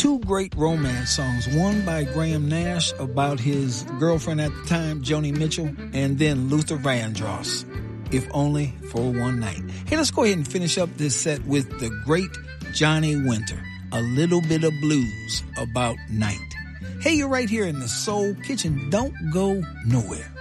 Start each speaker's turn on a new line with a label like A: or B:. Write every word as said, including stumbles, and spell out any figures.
A: two great romance songs, one by Graham Nash about his girlfriend at the time, Joni Mitchell, and then Luther Vandross, If Only for One Night. Hey, let's go ahead and finish up this set with the great Johnny Winter, A Little Bit of Blues About Night. Hey, you're right here in the Soul Kitchen. Don't go nowhere.